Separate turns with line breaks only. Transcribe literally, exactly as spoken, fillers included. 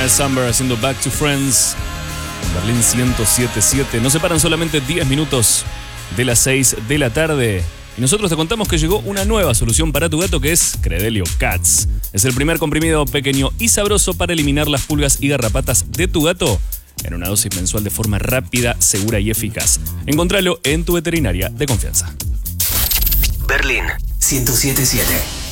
Donna Summer haciendo Back to Friends. Berlín ciento siete punto siete. Nos separan solamente diez minutos de las seis de la tarde. Y nosotros te contamos que llegó una nueva solución para tu gato que es Credelio Cats. Es el primer comprimido pequeño y sabroso para eliminar las pulgas y garrapatas de tu gato en una dosis mensual de forma rápida, segura y eficaz. Encontralo en tu veterinaria de confianza.
Berlín ciento siete punto siete.